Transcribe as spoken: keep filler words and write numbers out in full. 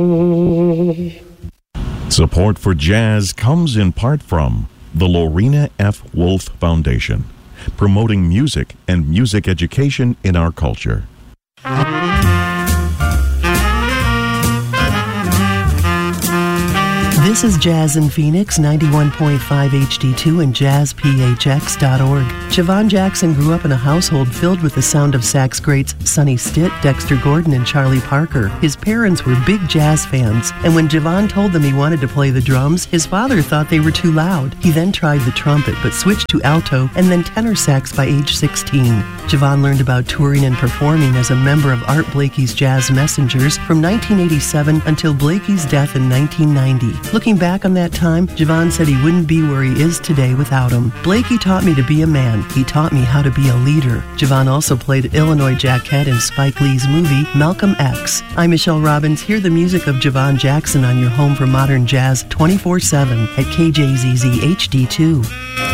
Support for jazz comes in part from the Lorena F. Wolf Foundation, promoting music and music education in our culture. This is Jazz in Phoenix, ninety-one point five H D two and jazz p h x dot org. Javon Jackson grew up in a household filled with the sound of sax greats Sonny Stitt, Dexter Gordon, and Charlie Parker. His parents were big jazz fans, and when Javon told them he wanted to play the drums, his father thought they were too loud. He then tried the trumpet, but switched to alto and then tenor sax by age sixteen. Javon learned about touring and performing as a member of Art Blakey's Jazz Messengers from nineteen eighty-seven until Blakey's death in nineteen ninety. Looking back on that time, Javon said he wouldn't be where he is today without him. Blakey taught me to be a man. He taught me how to be a leader. Javon also played Illinois Jacquette in Spike Lee's movie Malcolm X. I'm Michelle Robbins. Hear the music of Javon Jackson on your home for modern jazz twenty-four seven at K J Z Z H D two.